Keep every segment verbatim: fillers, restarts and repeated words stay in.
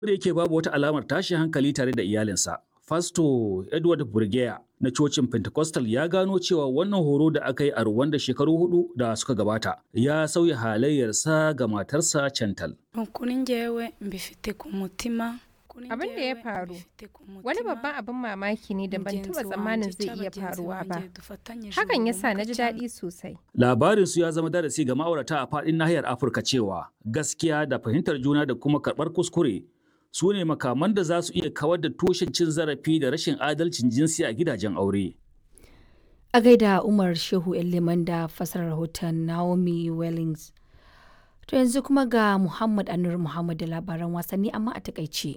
Da yake babu wata alamar tashin hankali tare da iyalinsa. Fasto Edward Burgeya na cocin Pentecostal ya gano cewa wannan horo da aka yi a Rwanda shekaru hudu da suka gabata ya sauya halayyarsa ga matarsa Chantal. Kuri njyewe mbifite ku mutima. Abin da ya faru wani babban abin mamaki ne da ban taɓa tsammanin zai iya faruwa ba. Hakan ya sa na ji daɗi sosai. Labarinsu ya zama darasi ga ma'aurata a faɗin nahiyar Afirka cewa gaskiya da fahimtar juna da kuma karɓar kuskure su ne makaman da za su iya kawar da tushen cin zarafi da rashin adalcin jinsi a gidajen aure. A gaida Umar Shehu Liman da fasarar rahoton Naomi Wellings. To yanzu kuma ga Muhammad Anur Muhammad da labaran wasanni amma a takaice.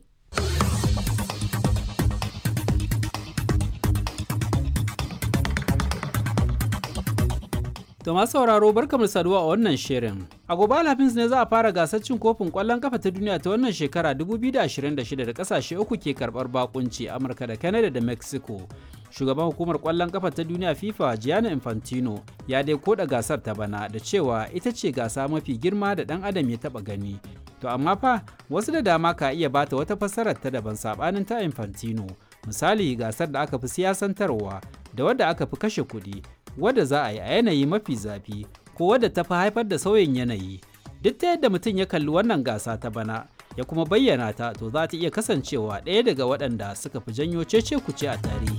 To masu sauraro barkamu saduwa a wannan shirin. A gobe Alhamis ne za a fara gasar cin kofin ƙwallon kafa ta duniya ta wannan shekara dubu biyu da ashirin da shida da ƙasashe uku ke karɓar bakunci, Amurka da Canada da Mexico. Shugaban hukumar ƙwallon kafa ta duniya FIFA Gianni Infantino ya dai koda gasar ta bana da cewa ita ce gasa mafi girma da ɗan adam ya taɓa gani. To amma fa wasu da dama ka iya bata wata fassarar ta daban saɓanin ta Infantino. Misali gasar da aka fi siyasantarwa da wadda aka fi kashe kuɗi, wadda za a yi a yanayi mafi zafi ko wadda ta fi haifar da sauyin yanayi. Duk ta yadda mutum ya kalli wannan gasa ta bana ya kuma bayyana ta, to za ta iya kasancewa ɗaya daga waɗanda suka fi janyo cece-kuce a tarihi.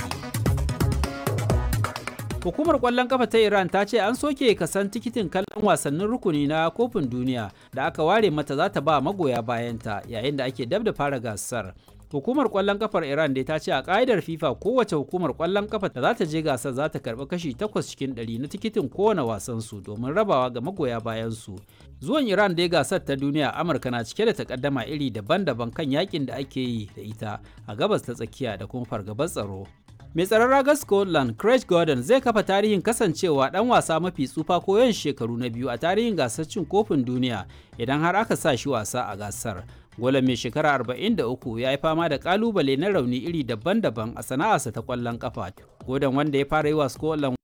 Hukumar ƙwallon ƙafa ta Iran ta ce an soke kasan tikitin kallon wasannin rukuni na kofin duniya da aka ware mata za ta ba magoya bayanta yayin da ake dab da fara gasar. Hukumar ƙwallon ƙafar Iran dai ta ce a ƙa'idar FIFA kowace hukumar ƙwallon ƙafa da za ta je gasar za ta karɓi kashi takwas cikin ɗari na tikitin kowane wasansu domin rabawa ga magoya bayansu. Zuwan Iran dai gasar ta duniya, Amurka na cike da takaddama iri daban-daban kan yakin da ake yi da ita a gabas ta tsakiya da kuma fargabar tsaro. Mai tsaron ragar Scotland, Craig Gordon zai kafa tarihin kasancewa ɗan wasa mafi tsufa ko yawan shekaru na biyu a tarihin gasar cin kofin duniya idan har aka sa shi wasa a gasar. Golan mai shekara arba'in da uku ya yi fama da kalubale na rauni iri daban-daban a sana'arsa ta kwallon kafa. Gordon, wanda ya fara yi wa Scotland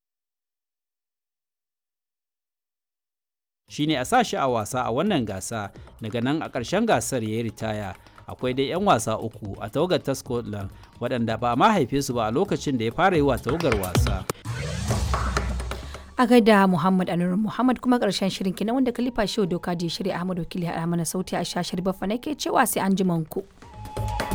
shine a sa shi a wasa a wannan gasa, daga nan a ƙarshen gasar ya yi ritaya. Akwai dai 'yan wasa uku a tawagar ta Scotland waɗanda ba a ma haife su ba a lokacin da ya fara yi wa tawagar wasa. A gaida Muhammad Anur Muhammad, kuma ƙarshen shirin kenan wanda Khalifa Shehu Doka da shirya Ahmad Wakili a mana sauti a shashar Baffa nake cewa sai an ji manku.